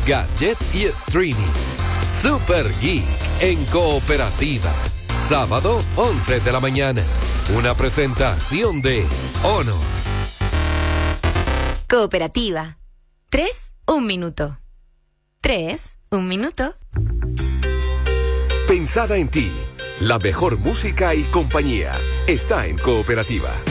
gadget y streaming. Super Geek en Cooperativa. Sábado, 11 de la mañana. Una presentación de Honor. Cooperativa. 3, 1 minuto. 3, 1 minuto. Pensada en ti. La mejor música y compañía está en Cooperativa.